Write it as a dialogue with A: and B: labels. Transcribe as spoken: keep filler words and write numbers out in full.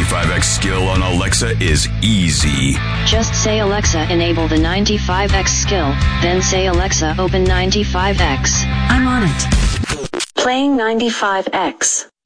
A: ninety-five X skill on Alexa is easy.
B: Just say, Alexa, enable the ninety-five X skill, then say, Alexa, open ninety-five X.
C: I'm on it.
D: Playing ninety-five X.